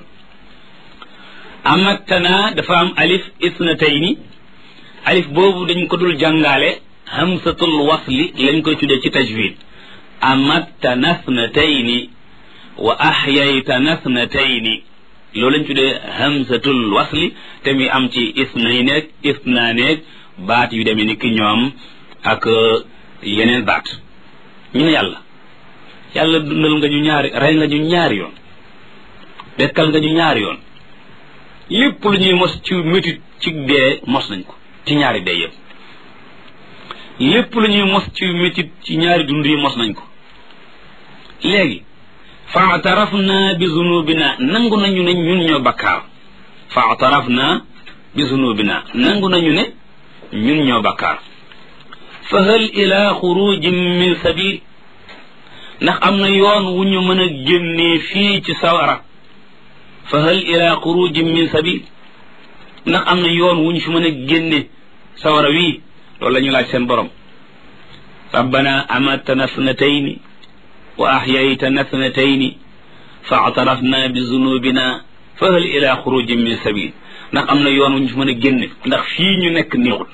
amattana dafa am alif ithnatayni alif boobu dañ ko dul jàngaale hamsatul wasli lañ koy tuddee ci tajwid amattana thnatayni wa ahyaytana thnatayni loolu lañ tuddee hamsatul wasli te mi am ci isnayneeg isnaaneeg baat yu demee ni ki ñoom ak yeneen baat ñu ne yàlla dundal nga ñu ñaari rey nga ñu ñaari yoon dekkal nga ñu ñaari yoon lépp lu ñuy mos ci métit ci dee mos nañ ko ci ñaari dee yëpp lépp lu ñuy mos ci métit ci ñaari dund yi mos nañ ko léegi faatarafna bi zunubina nangu nañu ne ñun ñoo bakkaar faatarafna bi zunubina nangu nañu ne ñun ñoo bakkaar fa hal ila xurujin min sabil ndax am na yoon wu ñu mën a génnee fii ci sawara fa hal ila xurujin min sabil ndax am na yoon wu ñu fi mën a génne sawara wii loolu la ñu laaj seen borom rabbana amatana thnatayni wa ahyaytana thnatayni fa atarafna bi zunubina fa hal ila xurujin min sabil ndax am na yoon wu ñu fi mën a génne ndax fii ñu nekk néexul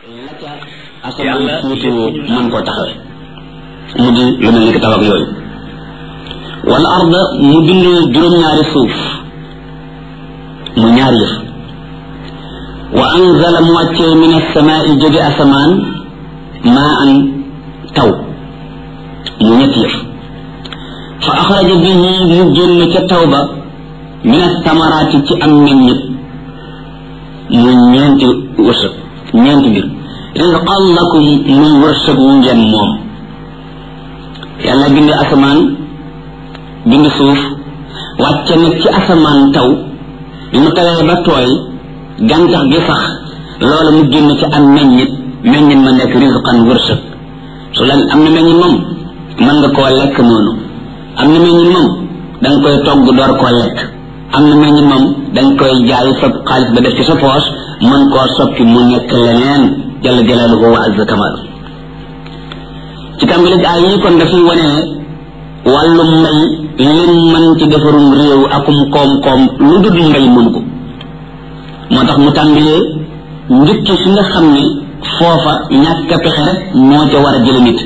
yàlla suutu mën koo taxawe mu di lu mel ni ki taw ak yooyu wal arda mu bind juróom-ñaari suuf mu ñaar yëf wa anzala mu wàccee min as-samaa'i jóge asamaan maa an taw mu ñetti yëf fa axraja bihi mu génn ca taw ba min as-samaraati ci am meññit mu ñeenti wërsëg ñeenti mbir rizqan lakum muy wërsëg wu ngeen moom yàlla bind asamaan bind suuf wàcce nag ci asamaan taw bi mu tawee ba tooy gàncax gi sax loola mu génn ci am meññit ma nekk rizqan wërsëg su lan am na meññit moom mën nga koo lekk noonu am na meññit moom da nga koy togg door koo lekk am na meññit moom da nga koy jaay sa xaalis ba def ci sa poos mën koo soppi mu nekk leneen jalla jalaaluhu wa azza kamaalu ci tàmbali ay yi kon dafay wane wàllu mbay lim mën ci defarum réew akum koom-koom lu dul mbay mën ko moo tax mu tàmbalee njëkki fi nga xam ne foofa ñàkk a pexe rek moo ca war a jële nit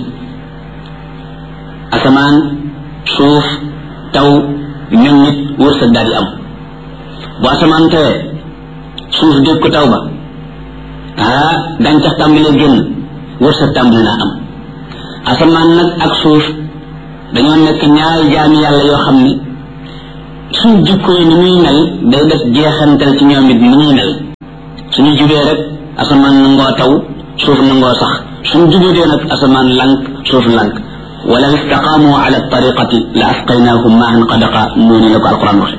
asamaan suuf taw meññit wërsëg daal di am bu asamaan tawee suuf dégg ko taw ba gàncax tàmbalee génn wërsëg tàmbali naa am asamaan nag ak suuf dañoo nekk ñaari jaami yàlla yoo xam ne suñ jikko yi ni muy mel day def jeexantal ci ñoom it ni ñuy mel suñu jubee rek asamaan nangoo taw suuf nangoo sax suñ jubee nag asamaan lank suuf lank wala istaqaamu ala tariqati la asqaynahum maan qadaqa noonu la ko alquran waxe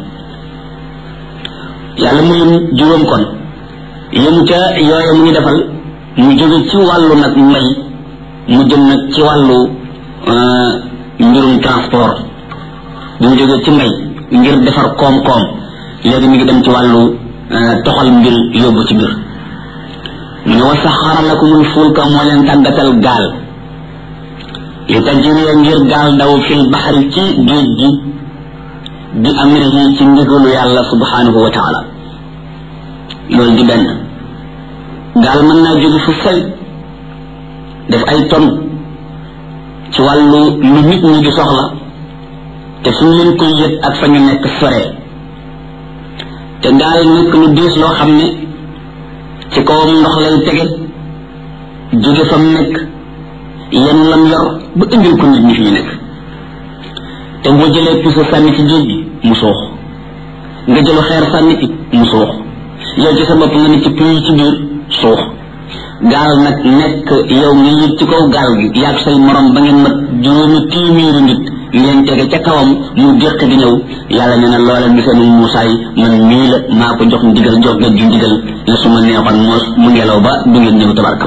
yàlla mu lim juróom kon yëmu ca yooye mu ngi defal mu jóge ci wàllu nag mbay mu jëm nag ci wàllu mbirum transport bu mu jógee ci mbay ngir defar koom-koom léegi mi ngi dem ci wàllu toxal mbir yóbbu ci mbir mu ne wa saxara lakumul fulka moo leen tàggatal gaal li tajriya ngir gaal daw fil baxari ci géej gi bi amrihi ci ndigalu yàlla subhanahu wa taala loolu di benn gaal mën naa jóge fu sel def ay ton ci wàllu lu nit ñi di soxla te suñ leen koy yët ak fa ñu nekk sore te gaal nekk lu diis loo xam ne ci kawam ndox lay tege jóge fa mu nekk yenn lam yor ba indil ko nit ñi fi ñu nekk te boo jëlee puso sànni ci géej gi mu suux nga jëlu xeer sànni ci mu suux yow ci sa bopp nga ne ci puy ci biir suux gaal nag nekk yow nga yëg ci kaw gaal gi yaag say morom ba ngeen mat juróomi téeméeri nit ngeen tege ca kawam mu déq di ñëw yàlla nee na loola gisanu Muusaa yi man mii la maa ko jox ndigal jox nga ju ndigal la su ma neexoon mu ngelaw ba du ngeen ñëw tabarkal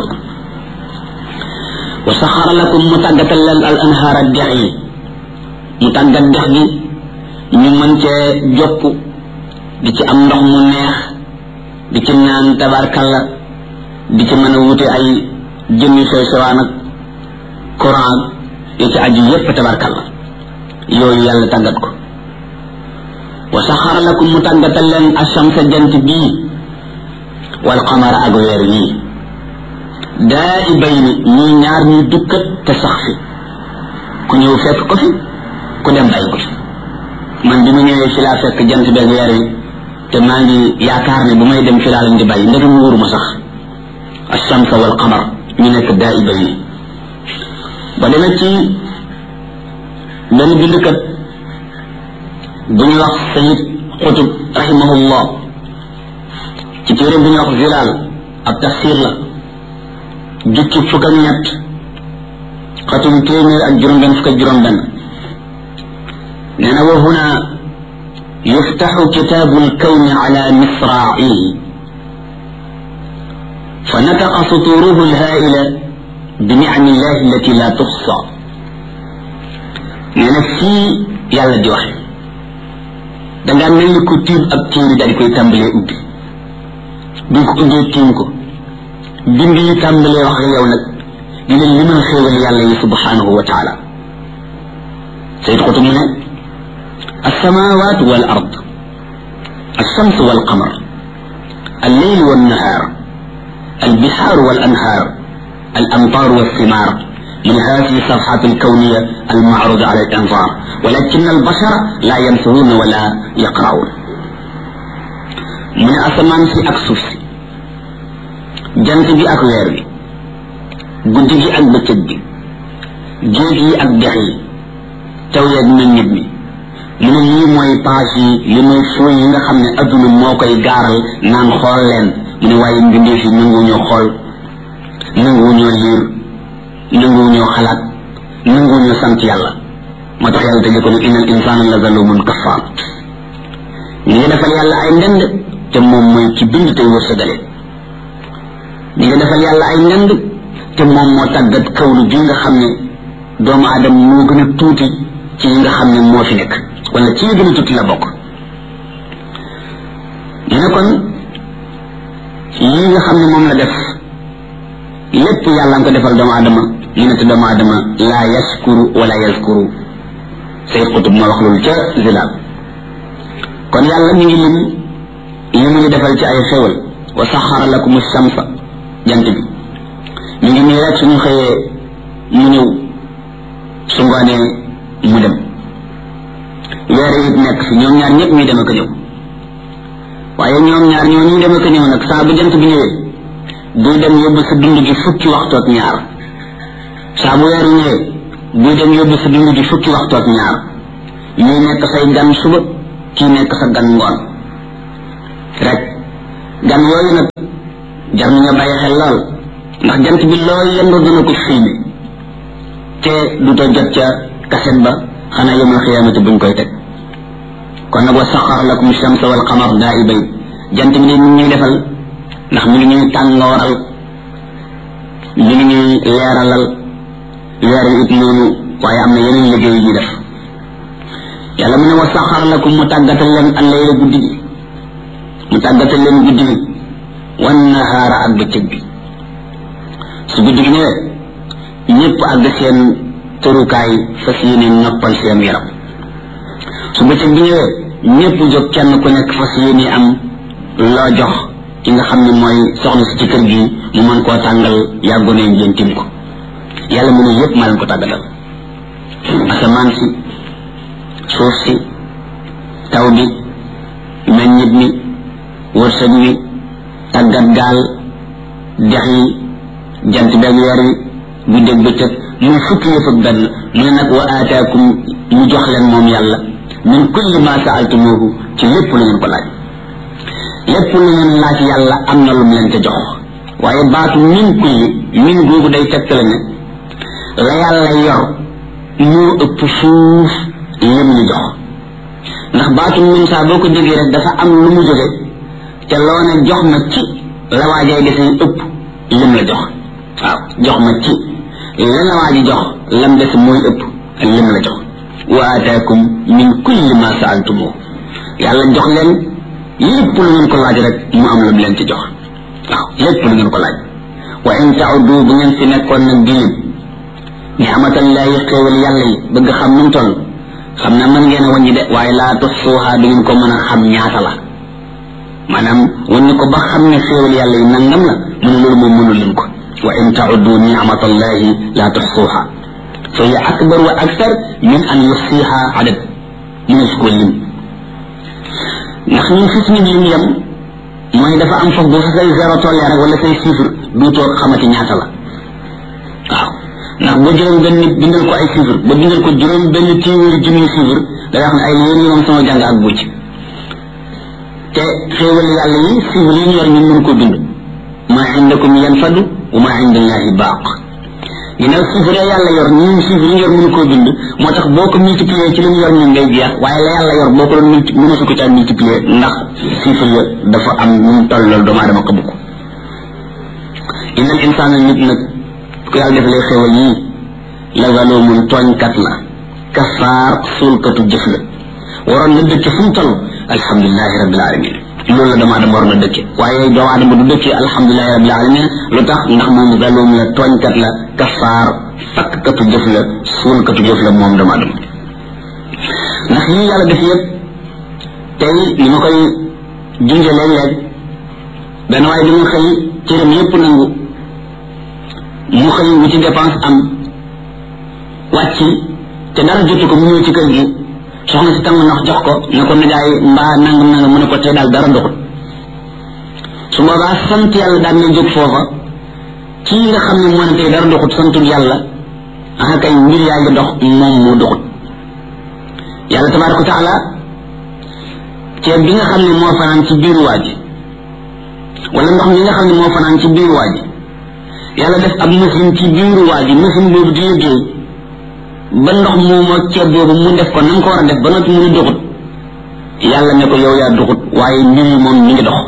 wa saxara lakum mu tàggatal leen al anhaara dex yi mu tàggat dex gi ñu mën cee jopp di ci am ndox mu neex di ci naan tabarkalla di ci mën a wute ay jëmmi sew sewaan ak courant yi ci aju yépp tabarkalla yooyu yàlla tàggat ko wa saxara lakum mu tàggatal leen ashamsa jant bii wal qamara ak weer yii daa i bay ni ñii ñaar ñuy dukkat te sax fi ku ñëw fekk ko fi ku dem bàyyi ko fi man bi mu ñëwee fi laa fekk jant beeg weer yi te maa ngi yaakaar ne bu may dem fi laa leen di bàyyi ndegam wóoruma sax ashamsa wal qamar ñu nekk daa i bay ni ba demee ci benn bindkat bu ñu wax Sayid Qutb rahimahullah ci téere bu ñu wax Zilaal ab tafsir la jukki fukk ak ñett xatum téeméer ak juróom-benn fukk ak juróom-benn nee na wa huna yuftaxu kitaabu lkawni ala misraa'ihi fa nataqa suturuhu lhaa'ila bi nicami llahi allati la tuxsa nee na fii yàlla di waxe dangaa mel ni ku tiim ab téere daal di koy tàmbalee ubbi bi ko ubbee tiim ko bind yi tàmbalee wax ak yow nag di leen limal xéewal yàlla yi subhanahu wa taala Sayyid Qutb mu ne alsamawat wal ard alshams wal qamar alleyl wal nahar albihar wal anhar الأمطار والثمار من هذه الصفحات الكونية المعروضة على الأنظار ولكن البشر لا ينفذون ولا يقرؤون asamaan si ak suuf si jant bi ak weer bi guddi gi ak bëccëg bi géej yi ak dex yi taw yeeg meññit mi mu ne lii mooy page yi li mooy fooy yi nga xam ne adduna moo koy gaaral naan xool leen mu ne waaye mbindeef yi nanguwuñoo xool nanguwuñoo liir nanguwuñoo xalaat nanguwuñoo sant yàlla moo tax yàlla tëjee ko ne innal insaana la zalumun kaffaar ñi nga defal yàlla ay ndend te moom mooy ci bind tey wërsëgale ñi nga defal yàlla ay ndend te moom moo tàggat kawlu bi nga xam ne doomu aadama moo gën a tuuti ci yi nga xam ne moo fi nekk wala ci yi gën a tuuti la bokk ñu ne kon yi nga xam ne moom la def lépp yàlla nga ko defal doomu aadama ñu ne te doomu aadama laa yashkuru wala yazkuru Sayyid Qutb moo wax loolu ca Zilaal kon yàlla ñu ngi lim yi mu ñu defal ci ay xéwal wa saxara lakum shamsa jant bi ñu ngi nii rek suñu xëyee mu ñëw su ngoonee mu dem weer it nekk fi ñoom ñaar ñëpp ñuy dem ak a ñëw waaye ñoom ñaar ñoo ñuy dem ak a ñëw nag saa bu jant bi ñëwee buy dem yóbbu sa dund gi fukki waxtu ak ñaar saa bu weer ñëwee buy dem yóbbu sa dund gi fukki waxtu ak ñaar ñuy nekk say gan suba kii nekk sa gan ngoon rek gan yooyu nag jar na nga bàyyi xel lool ndax jant bi lool yendoo dina ko filmé te du to jot ca kaset ba xanaa yawmal xiyaamati buñ koy teg kon nag wa saxara lakum shamsa wal qamar daa'ibayn jant bi de mi ngi ñuy defal ndax mi ngi ñuy tàngooral mi ngi ñuy leeralal weer it noonu waaye am na yeneen liggéey yu ñuy def yàlla mu ne wa saxara lakum mu tàggatal leen al-layla guddi gi mu tàggatal leen guddi gi wan nahaara ak bëccëg bi su guddi gi ñëwee ñëpp àgg seen tërukaay fas yéene noppal seen yaram su bëccëg bi ñëwee ñëpp jóg kenn ku nekk fas yéene am loo jox ki nga xam ne mooy soxna si ci kër gi mu mën koo tàngal yàggu ne ngeen tim ko yàlla mu ne yëpp maa leen ko tàggatal asamaan si suuf si taw bi meññit mi wërsëg wi tàggat gaal dex yi jant beeg weer wi guddeeg bëccëg muy fukki yëf ak benn mu ne nag wa aataakum mu jox leen moom yàlla min kulli ma saaltumuhu ci lépp lu ngeen ko laaj lépp lu ngeen laaj yàlla am na lu mu leen ca jox waaye baatu min kulli min googu day tegtale ne la yàlla yor moo ëpp fuuf lim ñu jox ndax baatu min saa boo ko déggee rek dafa am lu mu jóge te loo ne jox ma ci la waajay desee ëpp lim la jox waaw jox ma ci la waaji jox lam des mooy ëpp lim la jox wa aataakum min kulli ma saaltumu yàlla jox leen lépp lu ngeen ko laaj rek mu am lu mu leen ci jox waaw lépp lu ngeen ko laaj wa in ta'uddu bu ngeen fi nekkoon nag di lim ni'matallahi xéewal yàlla yi bëgg xam nu mu toll xam na mën ngeen a wàññi de waaye laa tuxsuuha du ngeen ko mën a xam ñaata la maanaam wàññi ko ba xam ne xéewal yàlla yi nangam la mu ne loolu moom mënul leen ko wa in ta'uddu ni'matallahi laa tuxsuuha fa hiya akbar wa akthar min an yuxsiha adad mu ne su ko lim ndax ñun fi suñu lim yem mooy dafa am foofu boo fa say zéro tollee rek wala say chiffre du toog xamati ñaata la waaw ndax boo juróom benn nit bindal ko ay chiffre ba bindal ko juróom benn téeméeri junni chiffre da nga xam ne ay yéen ñi moom sama jàng ak bucc te xéewal yàlla yi chiffre yi ñu yor ñun mën ko bind ma indakum yanfadu wa ma indallahi baaq ginnaaw chiffre yàlla yor ñun chiffre yi ñu yor mën koo bind moo tax boo ko multiplier ci li ñu yor ñun day jeex waaye la yàlla yor boo ko doon mënatu ko caa multiplier ndax chiffre ya dafa am ñu mu toll loolu doomu aadama xamu ko innal insaana nit nag ku yàlla defalee xéwal yii la zalumun tooñkat la kafaar suulkatu jëf la waroon na dëkke fu mu toll alhamdulilahi rabbil alamin loolu la doomu aadama war na dëkke waaye doomu aadama du dëkke alhamdulilahi rabbil alamin lu tax ndax moom zalum la tooñkat la kafaar fakkatu jëf la suulkatu jëf la moom doomu aadama ndax yii yàlla def yëpp tey ni ma koy junje léeg-léeg benn waaye bi nga xëy cëram yëpp nangu mu xëy wu ci dépense am wàcc te dara jotu ko mu ñëw ci kër gi soxna si tàng ndox jox ko ne ko nijaay mbaa nangam nangam mu ne ko tey daal dara ndoxut su boobaa sant yàlla daan na jóg foofa kii nga xam ne moo ne tey dara doxut santul yàlla kay mbir yaa ngi dox moom moo doxut yàlla tabaraka wa taala ceeb bi nga xam ne moo fanaan ci biiru waa ji wala ndox mi nga xam ne moo fanaan ci biiru waa ji yàlla def ab machine ci biiru waa ji machine boobu di liggéey ba ndox moomu ak ceeb boobu mu def ko na nga ko war a def ba noppi mu ne doxut yàlla ne ko yow yaa doxut waaye mbir yi moom mi ngi dox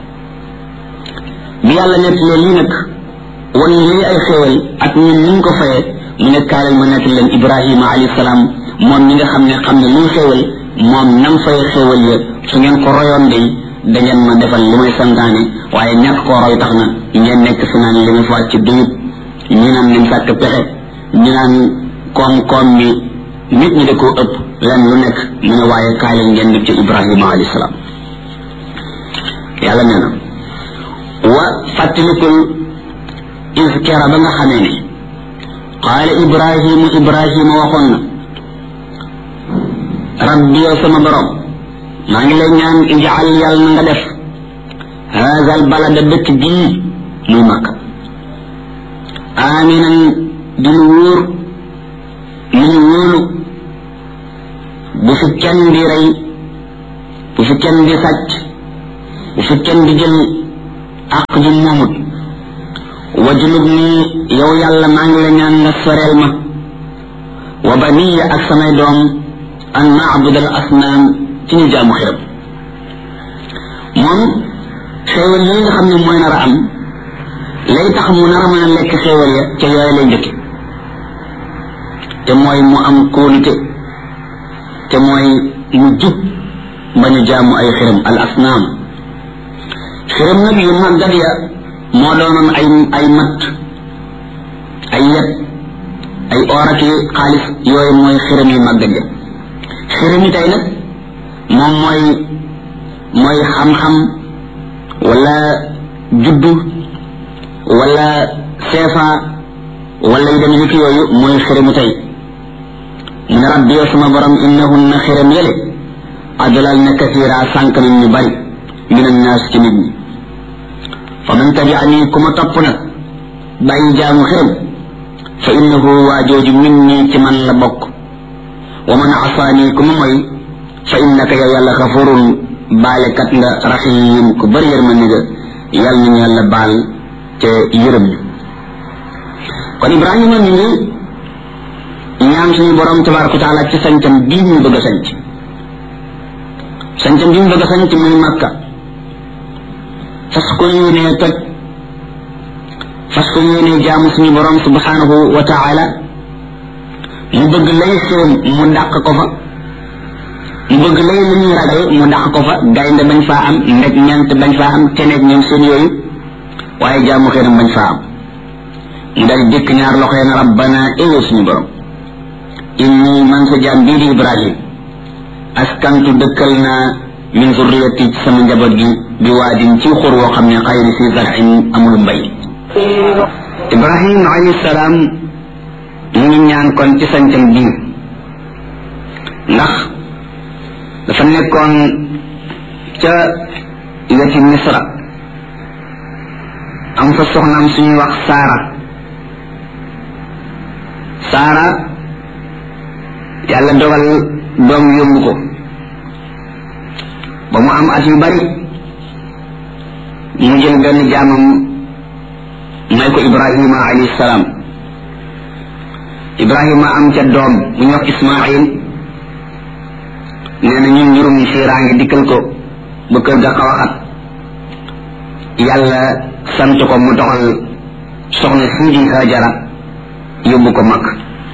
bi yàlla nekk leen lii nag wan lii ay xéewal ak ñun niñ ko fayee mu ne kaalal ma nekk leen Ibrahima alayhi salaam moom mi nga xam ne luy xéewal moom nam fay xéewal ya su ngeen ko royoon day da ngeen ma defal li may santaane waaye ñàkk koo roy tax na ngeen nekk fi naan li nga fa ci duyub ñu naan nañ sàkk pexe ñu naan koom-koom mi nit ñi da koo ëpp len lu nekk mu ne waaye kaay leen ngeen def ci Ibrahima alayhi salaam yàlla nee na wa fàttalikul iskera ba nga xamee ne qaala Ibrahima waxoon na rabbi yow sama borom maa ngi lay ñaan ijaal yàlla na nga def haazal balada dëkk bii muy Makka aminan di lu wóor lu ñu wóolu bu fi kenn di rey bu fi kenn di sàcc bu fi kenn di jël àq ji moomut wajulub nii yow yàlla maa ngi la ñaan nga soreel ma wa baniya ak samay doom an naabud al asnaam ci ñu jaamu xiram moom xéewal yi nga xam ne mooy nar a am lay tax mu nar a mën a lekk xéewal ya ca yooyu lay njëkki te mooy mu am kóolute te mooy mu jub bañ a jaamu ay xiram al asnaam xiram nag yu màggat ya moo doonoon ay matt ay yet ay or ak xaalis yooyu mooy xiram yu màggat ya xiram yi tey nag moom mooy xam-xam wala juddu wala seefa wala yu dem yëkk yooyu mooy xiramu tey mu ne rabbi yow sama borom innahunna xiram yële adlal na kasira sànq nañ ñu bari min annaas ci nit ñi fa man tabi'ani ku ma topp nag bàyyi jaamu xiram fa innahu waa jooju minni ci man la bokk wa man asaani ku ma moy fa innaka yow yàlla xafurun baalekat nga rahim ku bëri yërmande nga yàlla nañu yàlla baal te yërëm ñu kon Ibrahima mi ngi ñaan suñu borom tabaraka wa taala ci sañcam bii ñu bëgg a sañcam bii ñu bëgg a sañc muy Makka fas ko yéenee toj fas ko yéenee jaamu suñu borom subhanahu wa taala mu bëgg lay xéem mu dàq ko fa mu bëgg lay lu ñuy ragal mu dàq ko fa gaynde bañ faa am ndeg ñant bañ faa am teneeg ñoom seen yooyu waaye jaamu xéenam bañ faa am mu dal dëkk ñaar loxo na rabbana ewe suñu borom inni man sa jaam bii di Ibrahim askantu dëkkal naa min zurriyati ci sama njaboot gi bi waadin ci xur woo xam ne xayri fi zar'in amul mbay Ibrahim alayhi salaam mu ngi ñaan kon ci sañcam bii ndax dafa nekkoon ca weti Misra am fa soxnaam suñuy wax Saara yàlla dogal doom yóbbu ko ba mu am at yu bari mu jël benn jaamam may ko Ibrahima alayhi salaam Ibrahima am ca doom bu ñuy wax Ismaïl nee na ñun njurum fiiraange dikkal ko ba kër ga xaw a xat yàlla sant ko mu doxal soxna sii di Hajara yóbbu ko Makk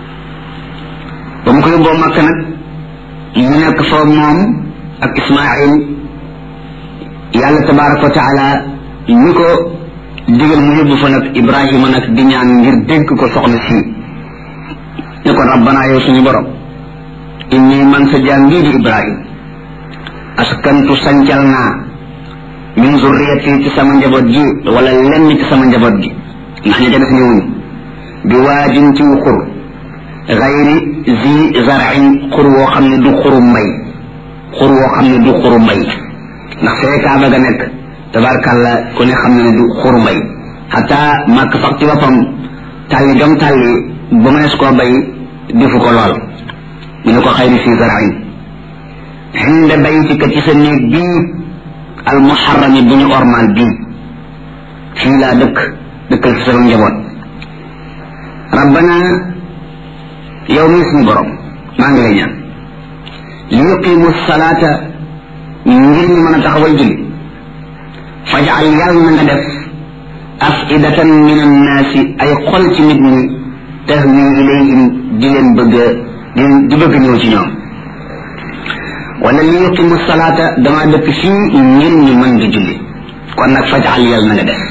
ba mu ko yóbboo Makk nag mu nekk fa moom ak Ismaïl yàlla tabaraka wa taala ñi ko digal mu yóbbu fa nag Ibrahima nag di ñaan ngir dénk ko soxna sii ne kon rabbana yow suñu borom inni man sa jaam bii di Ibrahim askantu sancal naa min zurriyati ci sama njaboot gi wala lenn ci sama njaboot gi ndax ña ca def ñëwuñu bi waadin ci xur gayri zi zar'in xur woo xam ne du xuru mbay ndax fee Kaaba ga nekk tabarkalla ku ne xam ne du xuru mbay xataa màkk sax ci boppam tàlli gam tàlli ba mënees koo bay defu ko lool ñu ne ko xayri fi zarain xinde baytika ci sa néeg bii al muharrami bu ñu ormal bii fii laa dëkkal ci sama njaboot rabbana yow mi suñu borom maa ngi lay ñaan li yuqimu salaata ngir ñu mën a taxawal julli fajal yàlla na nga def afidatan min annaasi ay xol ci nit ñi tahwi ilayhim di leen bëgg di bëgg ñëw ci ñoom wala li yuqimu salaata dama dëkk fii ngir ñu mën di julli kon nag fajal yàlla na nga def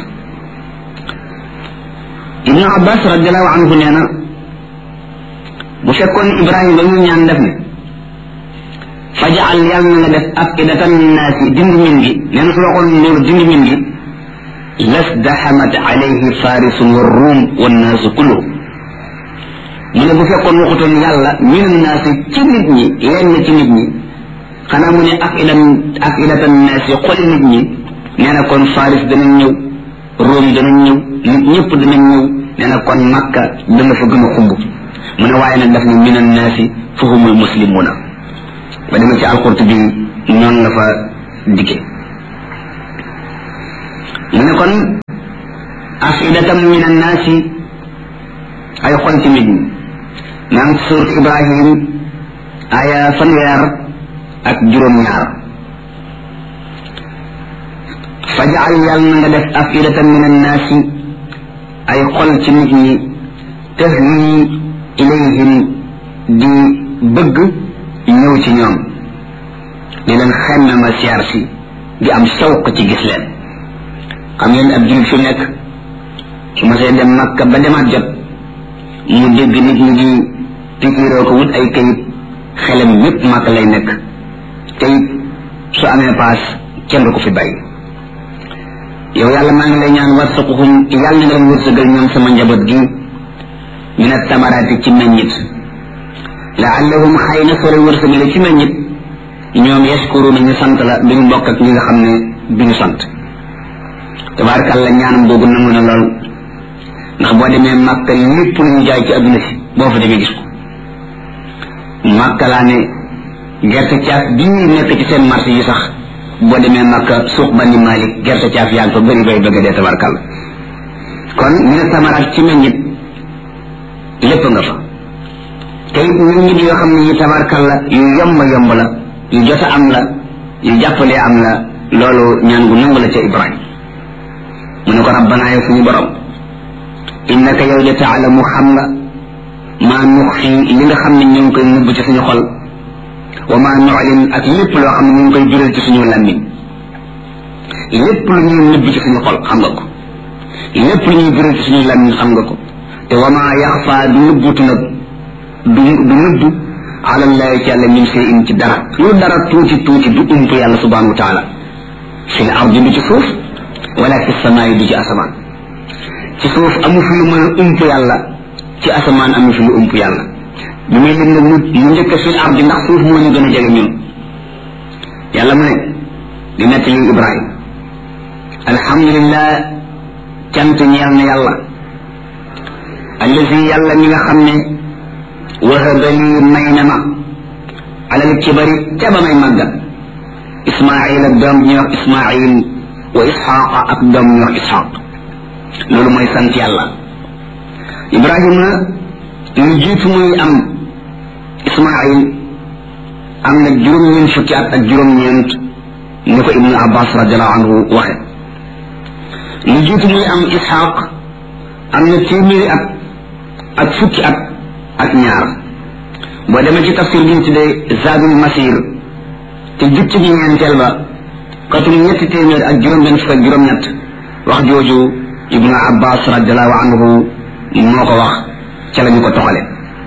ibnu abbas radiallahu anhu nee na bu fekkoon ibrahima ba ñu ñaan def ne fajal yàlla na nga def afidatan min naasi dindi min gi nee na su waxoon loolu dindi min gi lasdaxamat alayhi farisun wa ruum wa naasu kulluhum mu ne bu fekkoon waxutoon yàlla min naasi ci nit ñi lenn ci nit ñi xanaa mu ne afidatan naasi xoli nit ñi nee na kon faris danañ ñëw ruum danañ ñëw nit ñëpp danañ ñëw nee na kon makka dana fa gën a xumb mu ne waaye nag daf ne min annaasi fa humul muslimuuna ba demee ci alqurtubi noonu la fa dikkee mu ne kon afidatan min annaasi ay xol ci nit ñi maa ngi surat ibrahim aya fanweer ak juróom-ñaar fajal yàlla na nga def afidatan min annaasi ay xol ci nit ñi tahwi ilayhim di bëgg ñëw ci ñoom di leen xemme ma siyaar si di am sawq ci gis leen xam ngeen ab jullit fi nekk su ma see dem Makka ba demaat jot mu dégg nit ñi di pikiiroo ko wut ay kayit xelam yépp Makka lay nekk te it su amee paas kenn du ko fi bàyyi yow yàlla maa ngi lay ñaan warsaquhum yàlla na nga leen wërsëgal ñoom sama njaboot gi min attamaraati ci meññit laallahum xëy na soo leen wërsëgale ci meññit ñoom yashkuruna ñu sant la duñu mbokk ak ñi nga xam ne duñu sant tabarakallah ñaanam boobu nangu na lool ndax boo demee Makka lépp lu ñu jaay ci adduna si boo fa demee gis ko Makka laa ne gerte caaf bii nekk ci seen marché yi sax boo demee Makka suuq bani Malik gerte caaf yaa ngi fa bëri bay bëgg dee tabarakallah kon ñu ne tamaraat ci meññit lépp nga fa te it meññit yoo xam ne yi tabarakallah yu yomb la yu jot a am la yu jàppalee am la loolu ñaan gu nangu la ca Ibrahima mu ne ko rabbana yow suñu borom innaka yow de taalamu xam nga maa nuxfi li nga xam ne ñu ngi koy nëbb ci suñu xol wa maa nuclin ak lépp loo xam ne ñu ngi koy jural ci suñu làmmiñ lépp lu ñuy nëbb ci suñu xol xam nga ko lépp lu ñuy jural ci suñu làmmiñ xam nga ko te wa maa yaxfa du nëbbutu nag du nëbbu ala llahi ci yàlla min shay'in ci dara lu dara tuuti tuuti du ump yàlla subhanahu wa taala fi l ardi du ci suuf wala fi samaayi du ci asamaan ci suuf amu fi lu mën a ump yàlla ci asamaan amu fi lu ump yàlla bi muy lim nag mu njëkk fi l ardi ndax suuf moo ñu gën a jege ñun yàlla mu ne di nettali Ibrahim alhamdulillah cant ñeel na yàlla allazi yàlla mi nga xam ne wahaba lii may na ma alal kibari ca ba may màggat Ismaayil ak doom ñuy wax Ismaayil wa Isxaaqa ak doom ñuy wax Isxaaq loolu mooy sant yàlla Ibrahima lu jiitu muy am Ismaayil am na juróom-ñeent fukki at ak juróom-ñeent ni ko Ibnu Abbas radiallahu anhu waxe lu jiitu muy am Isxaaq am na téeméeri at ak fukki at ak ñaar boo demee ci tafsir bi ñu tuddee Zaadul Masir te jukki ji ñeenteel ba katum ñetti téeméer ak juróom-benn fukk ak juróom-ñett wax jooju Ibnu Abbas radiallahu anhu moo ko wax ca la ñu ko toxale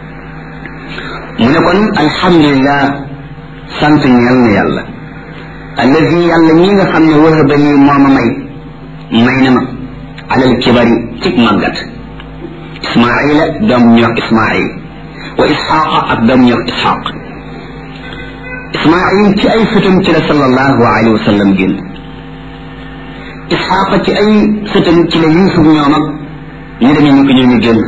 mu ne kon alhamdulillah sant ñeel na yàlla allazi yàlla ñi nga xam ne wahaba lii moo ma may na ma alal kibari cig màggat Ismaayila doom ñu wax Ismaayil wa Isxaaqa ak doom ñu wax Isxaaq Ismaayil ci ay sëtam ci la sallallahu alayhi wa sallam génn Isxaaqa ci ay sëtam ci la Yuusuf ñoom ak ñu demee ñu ko ñu génn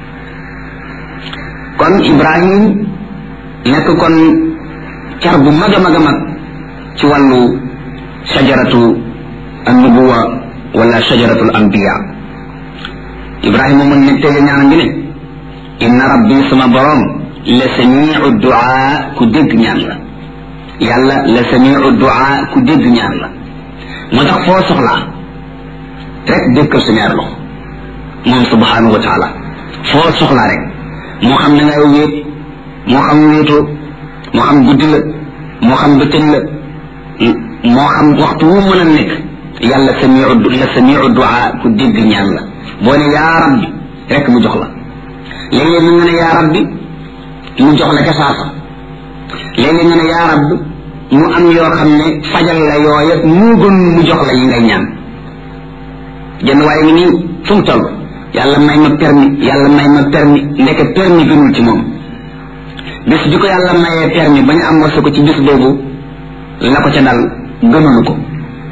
kon Ibrahim nekk kon car bu mag a mag a mag ci wàllu shajaratu an-nubuwa wala shajaratu al-anbiya Ibrahima mun ne tege ñaan ngi ne inna rabbi sama borom la samiu duaa ku dégg ñaan la yàlla la samiu duaa ku dégg ñaan la moo tax foo soxlaa rek dékkal sa ñaar loxo moom subhanahu wa taala foo soxlaa rek moo xam ne ngay wéet moo xam wéetoo moo xam guddi la moo xam bëccëg la moo xam waxtu wu mën a nekk yàlla la samiu duaa ku dégg ñaan la boo ne yaa rabbi rek mu jox la léeg-léeg nga ne yaa rabbi mu jox la ca saasa léeg-léeg nga ne yaa rabbi mu am yoo xam ne fajal la yooya mu gën mu jox la yi ngay ñaan jënd waaye ngi nii fu mu toll yàlla may ma permis ndeke permis gënul ci moom bis bi ko yàlla mayee permis ba ñu am wasa ko ci bis boobu la ko ca dal gënulu ko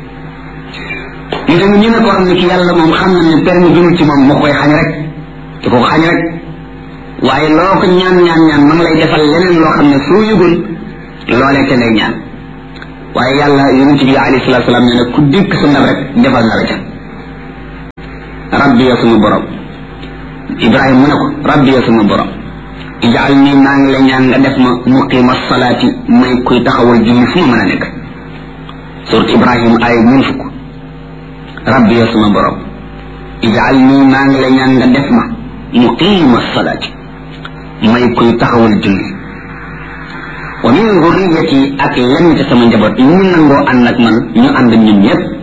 ñu tamit ñu ne koo xam ne ki yàlla moom xam na ne permis gënul ci moom moo koy xañ rek te ko xañ rek waaye loo ko ñaan ma ngi lay defal leneen loo xam ne soo yëgul loolee te lay ñaan waaye yàlla yonent bi alayhi salaatu salaam ne ku dikk sa ndab rek defal na la ca rabbi ya suma borom Ibrahima mu ne ko rabbi ya suma borom ijaal nii maa ngi la ñaan nga def ma muqima salaati may koy taxawal julli fu ma mën a nekk surat Ibrahima ay ñun fukk rabbi ya suma borom ijaal nii maa ngi la ñaan nga def ma muqima salaati may koy taxawal julli wa min zurriyati ak lenn ci sama njaboot ñu nangoo ànd ak man ñu ànd ñun ñëpp